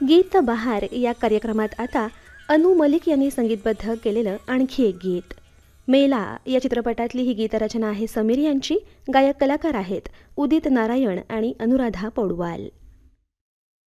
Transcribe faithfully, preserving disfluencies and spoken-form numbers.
गीत बहार या कार्यक्रमात आता अनु मलिक यांनी संगीतबद्ध केलेलं आणखी एक गीत. मेला या चित्रपटातली ही गीतरचना आहे समीर यांची. गायक कलाकार आहेत उदित नारायण आणि अनुराधा पौडवाल.